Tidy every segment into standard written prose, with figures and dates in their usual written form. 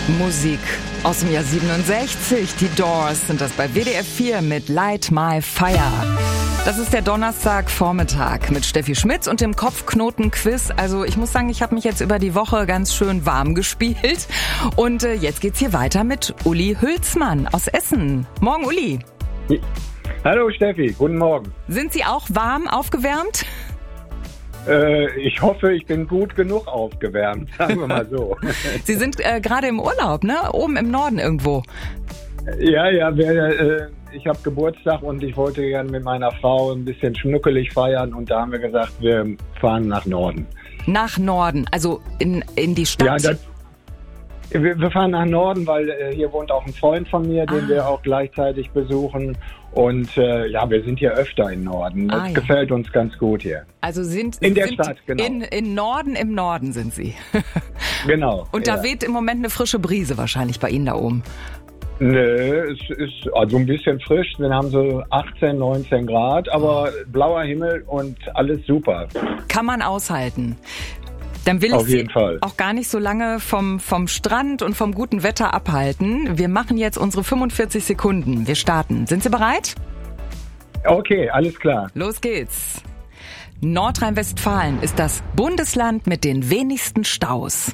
Musik aus dem Jahr 67. Die Doors sind das bei WDR 4 mit Light My Fire. Das ist der Donnerstagvormittag mit Steffi Schmitz und dem Kopfknoten-Quiz. Also ich muss sagen, ich habe mich jetzt über die Woche ganz schön warm gespielt. Und jetzt geht's hier weiter mit Uli Hülsmann aus Essen. Morgen, Uli. Hallo Steffi, guten Morgen. Sind Sie auch warm aufgewärmt? Ich hoffe, ich bin gut genug aufgewärmt, sagen wir mal so. Sie sind gerade im Urlaub, ne? Oben im Norden irgendwo. Ja, ich habe Geburtstag und ich wollte gerne mit meiner Frau ein bisschen schnuckelig feiern und da haben wir gesagt, wir fahren nach Norden. Nach Norden, also in die Stadt? Ja, wir fahren nach Norden, weil hier wohnt auch ein Freund von mir, den wir auch gleichzeitig besuchen. Und wir sind hier öfter im Norden. Das gefällt uns ganz gut hier. Also sind in der Stadt, genau. Im Norden sind Sie. Genau. Und da weht im Moment eine frische Brise wahrscheinlich bei Ihnen da oben. Nö, es ist also ein bisschen frisch. Wir haben so 18, 19 Grad, aber blauer Himmel und alles super. Kann man aushalten. Dann will ich Sie auch gar nicht so lange vom Strand und vom guten Wetter abhalten. Wir machen jetzt unsere 45 Sekunden. Wir starten. Sind Sie bereit? Okay, alles klar. Los geht's. Nordrhein-Westfalen ist das Bundesland mit den wenigsten Staus.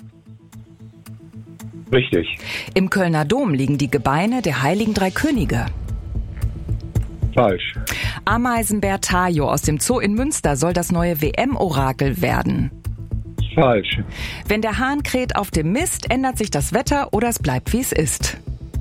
Richtig. Im Kölner Dom liegen die Gebeine der Heiligen Drei Könige. Falsch. Ameisenbär Tajo aus dem Zoo in Münster soll das neue WM-Orakel werden. Falsch. Wenn der Hahn kräht auf dem Mist, ändert sich das Wetter oder es bleibt, wie es ist.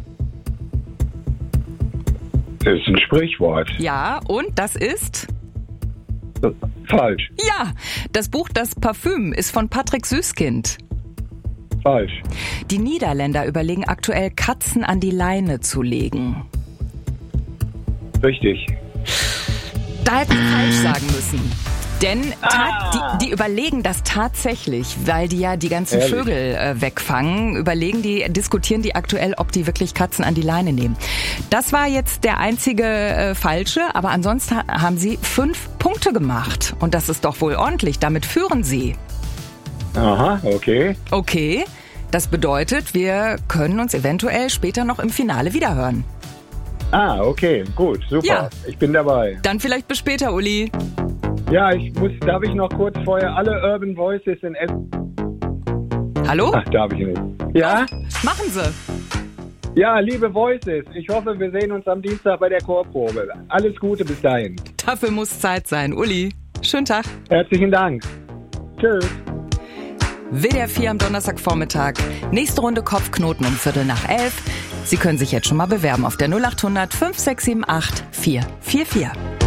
Das ist ein Sprichwort. Ja, und das ist? Falsch. Ja, das Buch Das Parfüm ist von Patrick Süßkind. Falsch. Die Niederländer überlegen aktuell, Katzen an die Leine zu legen. Richtig. Da hätten Sie falsch sagen müssen. Denn die überlegen das tatsächlich, weil die ja die ganzen Vögel wegfangen, diskutieren die aktuell, ob die wirklich Katzen an die Leine nehmen. Das war jetzt der einzige falsche, aber ansonsten haben Sie 5 Punkte gemacht. Und das ist doch wohl ordentlich, damit führen Sie. Aha, okay. Okay, das bedeutet, wir können uns eventuell später noch im Finale wiederhören. Okay, gut, super. Ja. Ich bin dabei. Dann vielleicht bis später, Uli. Ja, darf ich noch kurz vorher alle Urban Voices in Essen... Hallo? Ach, darf ich nicht. Ja? Machen Sie. Ja, liebe Voices, ich hoffe, wir sehen uns am Dienstag bei der Chorprobe. Alles Gute bis dahin. Dafür muss Zeit sein. Uli, schönen Tag. Herzlichen Dank. Tschüss. WDR 4 am Donnerstagvormittag. Nächste Runde Kopfknoten um 11:15. Sie können sich jetzt schon mal bewerben auf der 0800 5678 444.